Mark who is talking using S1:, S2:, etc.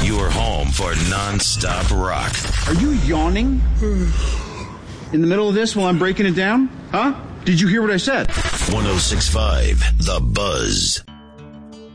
S1: Your home for non-stop rock.
S2: Are you yawning in the middle of this while I'm breaking it down? Huh? Did you hear what I said?
S1: 106.5 The Buzz.